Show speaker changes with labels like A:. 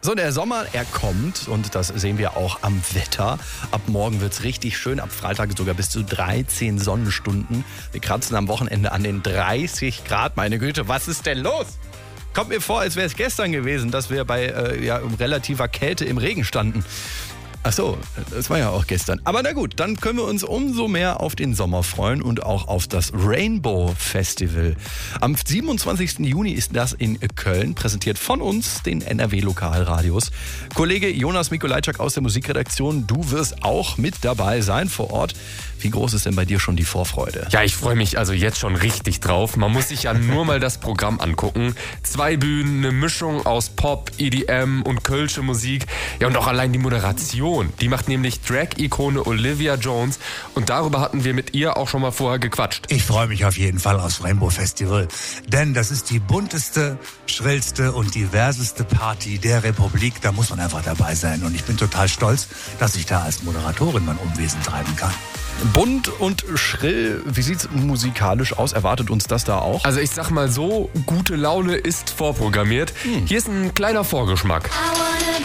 A: So, der Sommer, er kommt und das sehen wir auch am Wetter. Ab morgen wird's richtig schön, ab Freitag sogar bis zu 13 Sonnenstunden. Wir kratzen am Wochenende an den 30 Grad. Meine Güte, was ist denn los? Kommt mir vor, als wäre es gestern gewesen, dass wir bei relativer Kälte im Regen standen. Ach so, das war ja auch gestern. Aber na gut, dann können wir uns umso mehr auf den Sommer freuen und auch auf das Rainbow Festival. Am 27. Juni ist das in Köln, präsentiert von uns, den NRW-Lokalradios. Kollege Jonas Mikolajczak aus der Musikredaktion, du wirst auch mit dabei sein vor Ort. Wie groß ist denn bei dir schon die Vorfreude?
B: Ja, ich freue mich also jetzt schon richtig drauf. Man muss sich ja nur mal das Programm angucken. 2 Bühnen, eine Mischung aus Pop, EDM und kölsche Musik. Ja, und auch allein die Moderation. Die macht nämlich Drag-Ikone Olivia Jones. Und darüber hatten wir mit ihr auch schon mal vorher gequatscht.
C: Ich freue mich auf jeden Fall aufs Rainbow Festival. Denn das ist die bunteste, schrillste und diverseste Party der Republik. Da muss man einfach dabei sein. Und ich bin total stolz, dass ich da als Moderatorin mein Unwesen treiben kann.
A: Bunt und schrill, wie sieht's musikalisch aus? Erwartet uns das da auch?
B: Also ich sag mal so, gute Laune ist vorprogrammiert. Hier ist ein kleiner Vorgeschmack.
D: I wanna